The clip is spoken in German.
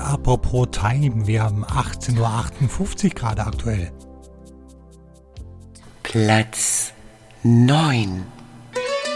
apropos Time, wir haben 18:58 Uhr gerade aktuell. Platz 9.